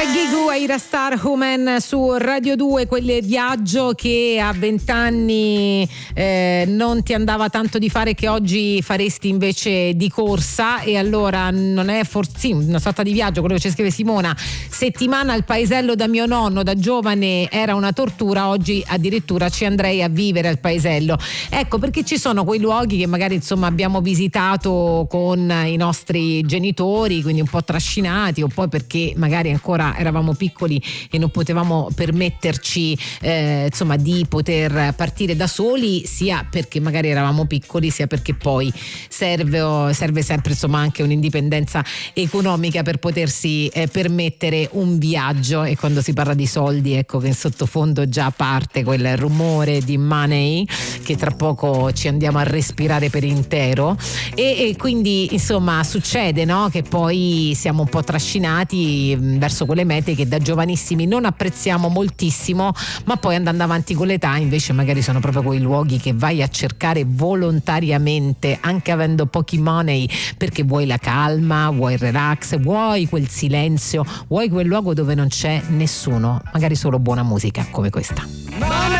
Gigu, Ira Star Human su Radio 2, quel viaggio che a 20 anni non ti andava tanto di fare, che oggi faresti invece di corsa. E allora non è sì, una sorta di viaggio, quello che ci scrive Simona: settimana al paesello da mio nonno, da giovane era una tortura, oggi addirittura ci andrei a vivere al paesello. Ecco, perché ci sono quei luoghi che magari insomma abbiamo visitato con i nostri genitori, quindi un po' trascinati, o poi perché magari ancora eravamo piccoli e non potevamo permetterci insomma di poter partire da soli, sia perché magari eravamo piccoli, sia perché poi serve sempre insomma anche un'indipendenza economica per potersi permettere un viaggio. E quando si parla di soldi, ecco che in sottofondo già parte quel rumore di money che tra poco ci andiamo a respirare per intero, e quindi insomma succede, no, che poi siamo un po' trascinati verso quelle mete che da giovanissimi non apprezziamo moltissimo, ma poi andando avanti con l'età invece magari sono proprio quei luoghi che vai a cercare volontariamente, anche avendo pochi money, perché vuoi la calma, vuoi il relax, vuoi quel silenzio, vuoi quel luogo dove non c'è nessuno, magari solo buona musica come questa.